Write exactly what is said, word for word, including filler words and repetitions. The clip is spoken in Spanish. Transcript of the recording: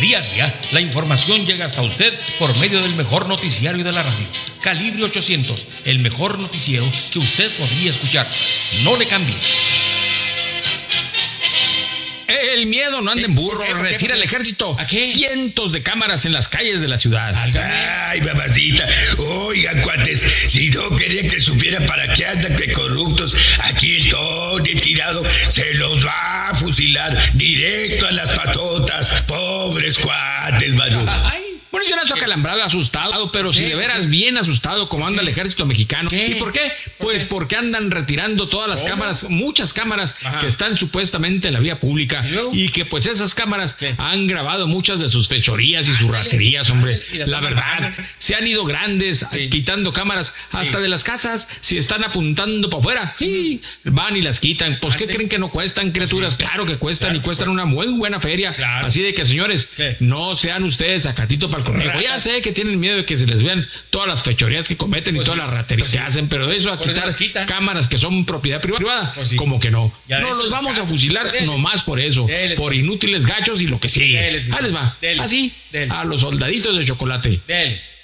Día a día, la información llega hasta usted por medio del mejor noticiario de la radio. Calibre ochocientos, el mejor noticiero que usted podría escuchar. No le cambie. El miedo no anda en burro, ¿Por qué? ¿Por qué? retira el ejército. ¿A qué? Cientos de cámaras en las calles de la ciudad. Ay, mamacita. Oigan, cuates, si no quería que supiera para qué andan de corruptos, aquí el Tony tirado se los va a fusilar directo a las patotas. Pobres cuates, mano. Ay, bueno, yo nacho acalambrado, asustado, pero si de veras bien asustado como anda el ejército mexicano. ¿Qué? ¿Y por qué? Pues porque andan retirando todas las ¿Cómo? cámaras, muchas cámaras Ajá. que están supuestamente en la vía pública. ¿Y luego? Y que pues esas cámaras ¿Qué? han grabado muchas de sus fechorías y sus Ándale, raterías, hombre. ándale, y las La están verdad, marcando. se han ido grandes Sí. quitando cámaras hasta Sí. de las casas. Si están apuntando para afuera, sí, van y las quitan. Pues ¿qué Ándale. creen que no cuestan, criaturas? Claro que cuestan Claro y que cuestan cuestan. una muy buena feria. Claro. Así de que, señores, ¿Qué? no sean ustedes sacatito para el conejo. Ya sé que tienen miedo de que se les vean todas las fechorías que cometen Pues y todas sí, las raterías pues que sí. hacen, pero de eso a Por eso quitar las quitan. cámaras que son propiedad privada, Pues sí. como que no. Ya No dentro los de las vamos a casas. fusilar Deles. nomás por eso, Deles. por inútiles gachos y lo que sigue. Deles, mijo. Ahí les va. Deles. Así, Deles. a los soldaditos de chocolate. Deles.